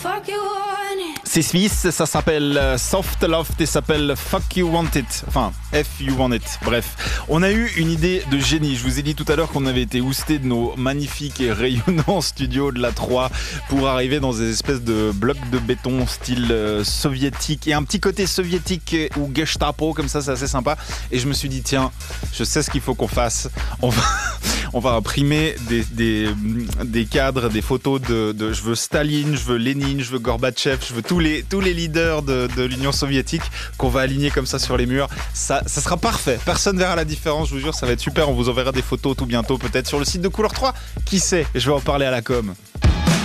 C'est suisse, ça s'appelle Soft Loft et ça s'appelle Fuck You Want It. Enfin, F You Want It. Bref, on a eu une idée de génie. Je vous ai dit tout à l'heure qu'on avait été ousté de nos magnifiques et rayonnants studios de la 3 pour arriver dans des espèces de blocs de béton style soviétique et un petit côté soviétique ou Gestapo, comme ça, c'est assez sympa. Et je me suis dit, tiens, je sais ce qu'il faut qu'on fasse. On va imprimer des cadres, des photos de je veux Staline, je veux Lénine, je veux Gorbatchev, je veux tous les leaders de l'Union soviétique qu'on va aligner comme ça sur les murs. Ça sera parfait. Personne verra la différence, je vous jure, ça va être super. On vous enverra des photos tout bientôt, peut-être sur le site de Couleur 3. Qui sait? Je vais en parler à la com.